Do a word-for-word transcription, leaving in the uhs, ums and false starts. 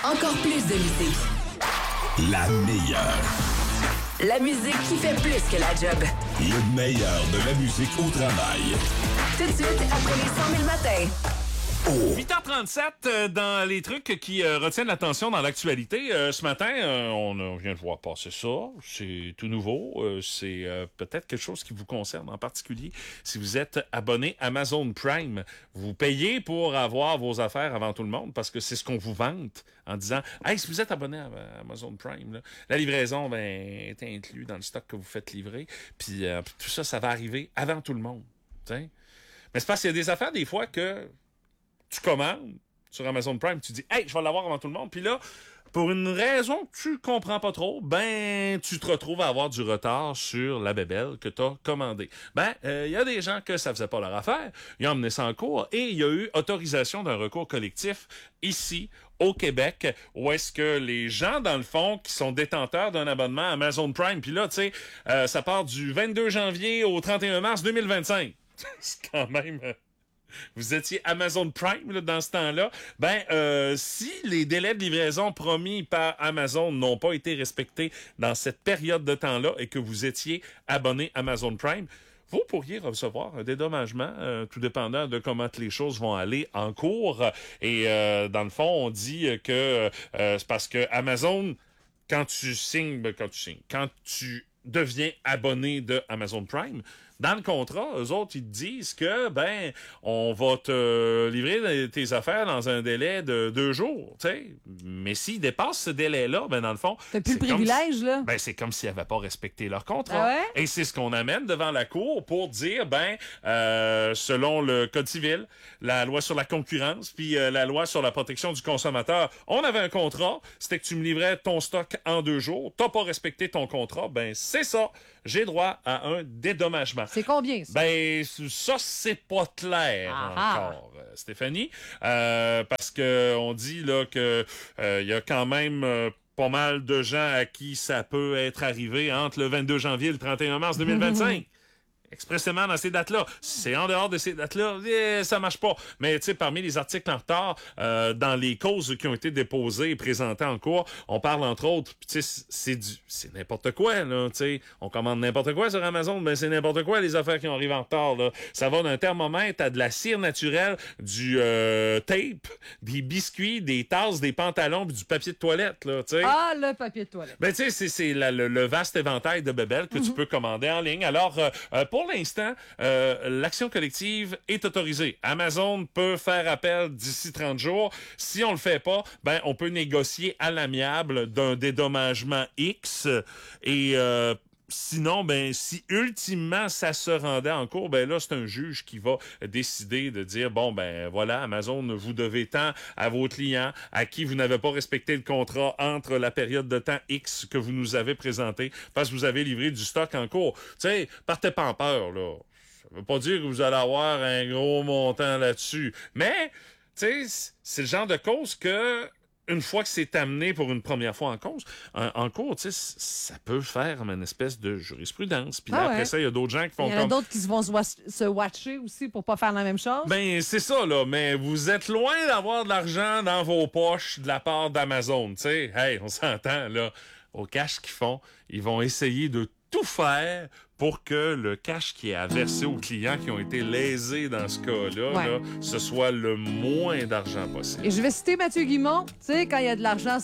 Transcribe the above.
Encore plus de musique. La meilleure. La musique qui fait plus que la job. Le meilleur de la musique au travail. Tout de suite, après les cent mille matins. Oh. huit heures trente-sept, euh, dans les trucs qui euh, retiennent l'attention dans l'actualité. Euh, ce matin, euh, on, on vient de voir passer ça. C'est tout nouveau. Euh, c'est euh, peut-être quelque chose qui vous concerne en particulier. Si vous êtes abonné Amazon Prime, vous payez pour avoir vos affaires avant tout le monde parce que c'est ce qu'on vous vante en disant « Hey, si vous êtes abonné à Amazon Prime, là, la livraison ben, est inclue dans le stock que vous faites livrer. Puis euh, tout ça, ça va arriver avant tout le monde. » T'sais? Mais c'est parce qu'il y a des affaires des fois que tu commandes sur Amazon Prime, tu dis « Hey, je vais l'avoir avant tout le monde. » Puis là, pour une raison que tu comprends pas trop, ben, tu te retrouves à avoir du retard sur la bébelle que tu as commandée. Ben, il euh, y a des gens que ça faisait pas leur affaire. Ils ont emmené ça en cours et il y a eu autorisation d'un recours collectif ici, au Québec, où est-ce que les gens, dans le fond, qui sont détenteurs d'un abonnement Amazon Prime, puis là, tu sais, euh, ça part du vingt-deux janvier au trente et un mars deux mille vingt-cinq. C'est quand même... Euh, vous étiez Amazon Prime là, dans ce temps-là, ben euh, si les délais de livraison promis par Amazon n'ont pas été respectés dans cette période de temps-là et que vous étiez abonné Amazon Prime, vous pourriez recevoir un dédommagement, euh, tout dépendant de comment les choses vont aller en cours. Et euh, dans le fond, on dit que euh, c'est parce que Amazon, quand tu signes, ben, quand tu signes, quand tu deviens abonné de Amazon Prime, dans le contrat, eux autres, ils te disent que, ben, on va te livrer tes affaires dans un délai de deux jours, tu sais. Mais s'ils dépassent ce délai-là, ben, dans le fond... T'as plus le privilège, si, là. Ben, c'est comme s'ils n'avaient pas respecté leur contrat. Ah ouais? Et c'est ce qu'on amène devant la cour pour dire, ben, euh, selon le Code civil, la loi sur la concurrence, puis euh, la loi sur la protection du consommateur, on avait un contrat, c'était que tu me livrais ton stock en deux jours, t'as pas respecté ton contrat, ben, c'est ça. J'ai droit à un dédommagement. C'est combien, ça? Ben, ça, c'est pas clair Ah encore, euh, Stéphanie. Euh, parce que on dit là que euh, y a quand même euh, pas mal de gens à qui ça peut être arrivé entre le vingt-deux janvier et le trente et un mars deux mille vingt-cinq. Expressément dans ces dates-là. Si c'est en dehors de ces dates-là, eh, ça marche pas. Mais tu sais, parmi les articles en retard, euh, dans les causes qui ont été déposées et présentées en cours, on parle entre autres, tu sais, c'est du, c'est n'importe quoi là. Tu sais, on commande n'importe quoi sur Amazon, mais c'est n'importe quoi les affaires qui ont arrivé en retard là. Ça va d'un thermomètre à de la cire naturelle, du euh, tape, des biscuits, des tasses, des pantalons, puis du papier de toilette là. Tu sais. Ah, le papier de toilette. Ben tu sais, c'est c'est la, le, le vaste éventail de bébelles que mm-hmm. tu peux commander en ligne. Alors euh, euh, pour Pour l'instant, euh, l'action collective est autorisée. Amazon peut faire appel d'ici trente jours. Si on le fait pas, ben on peut négocier à l'amiable d'un dédommagement X et euh, sinon, ben si ultimement ça se rendait en cours, ben là c'est un juge qui va décider de dire bon ben voilà, Amazon, vous devez tant à vos clients à qui vous n'avez pas respecté le contrat entre la période de temps X que vous nous avez présenté parce que vous avez livré du stock en cours. Tu sais, partez pas en peur là. Ça veut pas dire que vous allez avoir un gros montant là-dessus, mais tu sais, c'est le genre de cause que une fois que c'est amené pour une première fois en cause, en, en cours, tu sais, ça peut faire une espèce de jurisprudence. Puis là, ah ouais. Après ça, il y a d'autres gens qui font comme... Il y en a comme... d'autres qui vont se, wa- se watcher aussi pour pas faire la même chose. Ben, c'est ça, là. Mais vous êtes loin d'avoir de l'argent dans vos poches de la part d'Amazon, tu sais. Hey, on s'entend, là. Au cash qu'ils font, ils vont essayer de tout faire pour que le cash qui est à verser aux clients qui ont été lésés dans ce cas-là, ouais. là, ce soit le moins d'argent possible. Et je vais citer Mathieu Guimond, tu sais, quand il y a de l'argent